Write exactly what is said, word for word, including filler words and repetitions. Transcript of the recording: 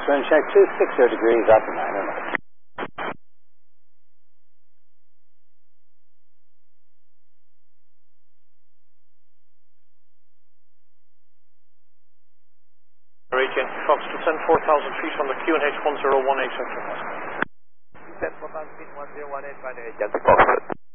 wind check two six zero degrees up and nine knots. Region Fox to ten four thousand feet from the Q N H one zero one eight. ten four thousand feet one zero one eight by the agent Fox.